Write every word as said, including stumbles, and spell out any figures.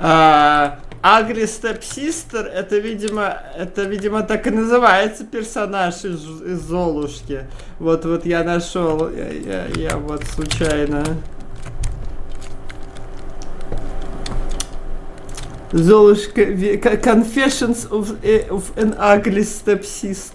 А, Ugly Stepsister, это, видимо, это, видимо, так и называется персонаж из, из Золушки. Вот, вот я нашел, я, я, я вот случайно. Золушка, Confessions of, of an Ugly Stepsister.